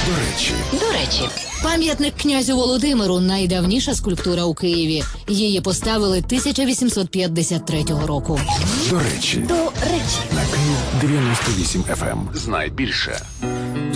До речі. Пам'ятник князю Володимиру – найдавніша скульптура у Києві. Її поставили 1853 року. До речі. До речі. На Київ 98 FM. Знай більше.